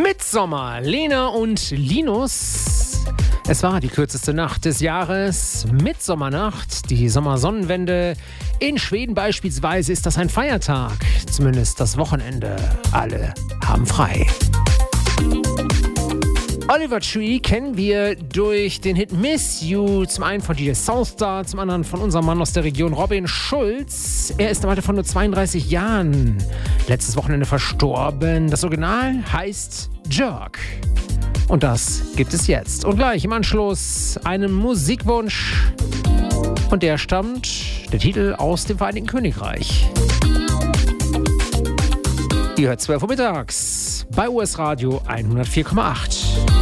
Midsommar, Lena und Linus. Es war die kürzeste Nacht des Jahres, Midsommernacht, die Sommersonnenwende. In Schweden beispielsweise ist das ein Feiertag, zumindest das Wochenende. Alle haben frei. Oliver Tree kennen wir durch den Hit Miss You, zum einen von DJ Soulstar, zum anderen von unserem Mann aus der Region Robin Schulz. Er ist im Alter von nur 32 Jahren letztes Wochenende verstorben. Das Original heißt Jerk. Und das gibt es jetzt. Und gleich im Anschluss einen Musikwunsch. Und der Titel aus dem Vereinigten Königreich. Ihr hört 12 Uhr mittags bei US Radio 104,8.